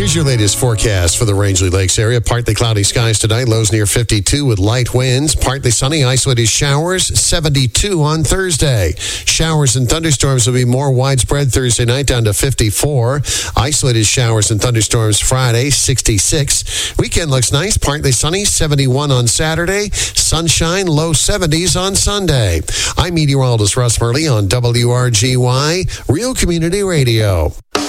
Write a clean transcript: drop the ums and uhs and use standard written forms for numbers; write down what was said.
Here's your latest forecast for the Rangeley Lakes area. Partly cloudy skies tonight, lows near 52 with light winds. Partly sunny, isolated showers, 72 on Thursday. Showers and thunderstorms will be more widespread Thursday night, down to 54. Isolated showers and thunderstorms Friday, 66. Weekend looks nice, partly sunny, 71 on Saturday. Sunshine, low 70s on Sunday. I'm meteorologist Russ Murley on WRGY, Real Community Radio.